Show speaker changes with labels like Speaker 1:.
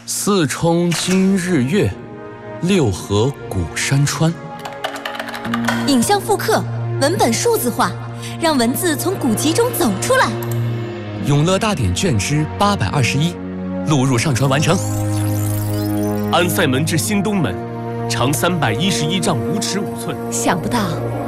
Speaker 1: 四冲今日月，六合古山川。
Speaker 2: 影像复刻，文本数字化，让文字从古籍中走出来。
Speaker 1: 永乐大典卷之821，录入上传完成。
Speaker 3: 安塞门至新东门，长311丈5尺5寸。
Speaker 2: 想不到